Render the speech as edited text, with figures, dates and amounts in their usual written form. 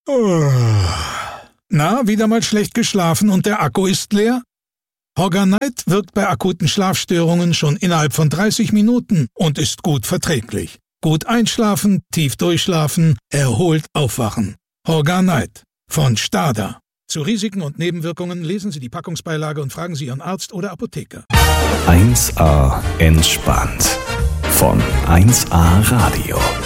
Na, wieder mal schlecht geschlafen und der Akku ist leer? Horganite wirkt bei akuten Schlafstörungen schon innerhalb von 30 Minuten und ist gut verträglich. Gut einschlafen, tief durchschlafen, erholt aufwachen. Horganite von STADA. Zu Risiken und Nebenwirkungen lesen Sie die Packungsbeilage und fragen Sie Ihren Arzt oder Apotheker. 1A entspannt von 1A Radio.